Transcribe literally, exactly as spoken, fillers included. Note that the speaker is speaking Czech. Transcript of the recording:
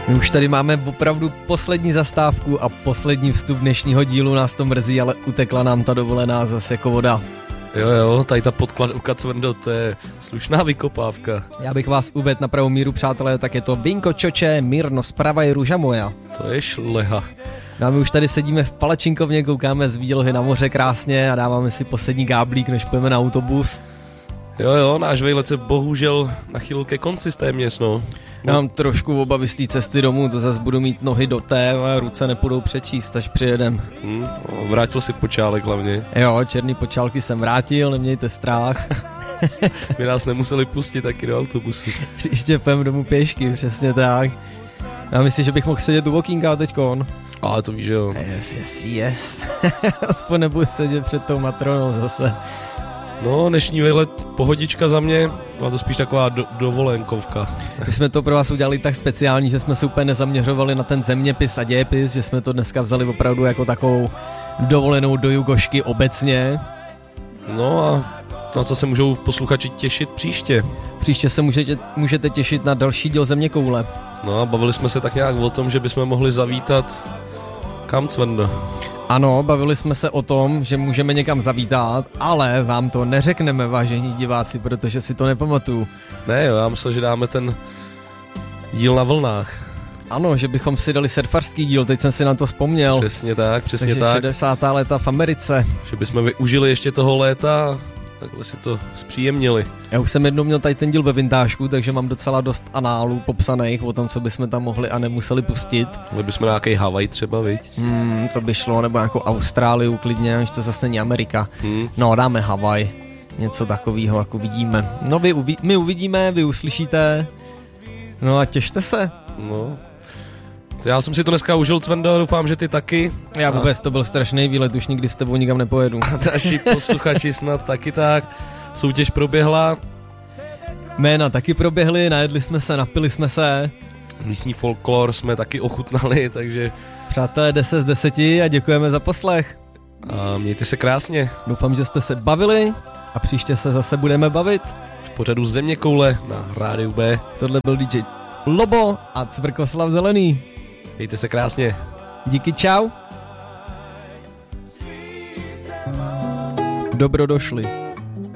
My už tady máme opravdu poslední zastávku a poslední vstup dnešního dílu, nás to mrzí, ale utekla nám ta dovolená zase jako voda. Jo, jo, tady ta podkladovka, Cvrndo, to je slušná vykopávka. Já bych vás uvedl na pravou míru, přátelé, tak je to Vinko Čoče, Mirno zprava je růža moja. To je šleha. No a my už tady sedíme v palačinkovně, koukáme z výlohy na moře krásně a dáváme si poslední gáblík, než půjdeme na autobus. Jo, jo, náš vejlet se bohužel nachýlil ke konci téměř, no. Já mám trošku obavy z té cesty domů, to zase budu mít nohy do té a ruce nepůjdou přečíst, až přijedem. Hmm, no, vrátil si počálek hlavně. Jo, černý počálky jsem vrátil, nemějte strach. My nás nemuseli pustit taky do autobusu. Příště půjdem domů pěšky, přesně tak. Já myslím, že bych mohl sedět u okýnka teďkon. Ale to víš, že jo. Yes, yes, yes. Aspoň nebudu sedět před tou matronou zase. No, dnešní vejlet pohodička za mě, byla to spíš taková do, dovolenkovka. My jsme to pro vás udělali tak speciální, že jsme se úplně nezaměřovali na ten zeměpis a dějepis, že jsme to dneska vzali opravdu jako takovou dovolenou do Jugošky obecně. No a na co se můžou posluchači těšit příště? Příště se můžete, můžete těšit na další díl Zeměkoule. No a bavili jsme se tak nějak o tom, že bychom mohli zavítat kam, Cvrndo? Ano, bavili jsme se o tom, že můžeme někam zavítat, ale vám to neřekneme, vážení diváci, protože si to nepamatuju. Ne jo, já myslel, že dáme ten díl na vlnách. Ano, že bychom si dali surfařský díl, teď jsem si na to vzpomněl. Přesně tak, přesně Takže tak. šedesátá léta v Americe. Že bychom využili ještě toho léta, takhle si to zpříjemnili. Já už jsem jednou měl tady ten díl ve vintážku, takže mám docela dost análů popsaných o tom, co bychom tam mohli a nemuseli pustit. Mohli bychom nějaký Havaj třeba, viď? Hmm, to by šlo, nebo nějakou Austrálii klidně, až to zase není Amerika. Hmm. No, dáme Havaj, něco takového, jako vidíme. No, vy uvi- my uvidíme, vy uslyšíte, no a těšte se. No. Já jsem si to dneska užil, Cvrndo, doufám, že ty taky. Já vůbec, to byl strašný výlet, už nikdy s tebou nikam nepojedu. Naši posluchači snad taky tak. Soutěž proběhla. Jména taky proběhly, najedli jsme se, napili jsme se. Místní folklor jsme taky ochutnali, takže... Přátelé, deset z deseti a děkujeme za poslech. A mějte se krásně. Doufám, že jste se bavili a příště se zase budeme bavit. V pořadu Zeměkoule na Rádiu B. Tohle byl dý džej Lobo a Cvrkoslav Zelený. Mějte se krásně. Díky, čau. Dobro došli.